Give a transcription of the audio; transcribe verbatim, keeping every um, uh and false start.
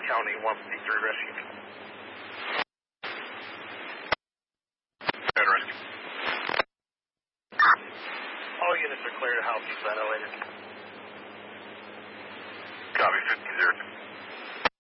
County one fifty-three rescue. Red rescue. All units are clear to house ventilated.